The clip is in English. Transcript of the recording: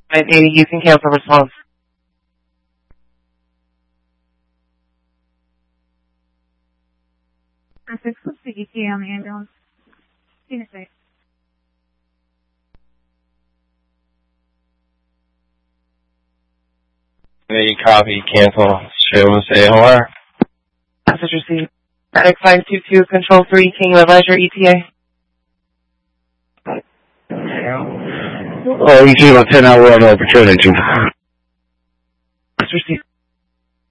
580, you can cancel response. Perfect. What's the ETA on the ambulance? Unit 6. You copy, cancel, show us AOR. Message received. Medic 522, Control 3, can you advise your ETA? Oh, ETA 10 hour on opportunity. Message received.